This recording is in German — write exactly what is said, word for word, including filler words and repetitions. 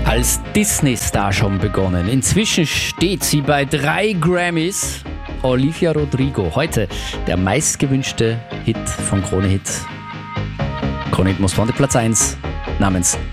als Disney-Star schon begonnen. Inzwischen steht sie bei drei Grammys. Olivia Rodrigo, heute der meistgewünschte Hit von Krone Hit. Krone Hit Most Wanted Platz eins namens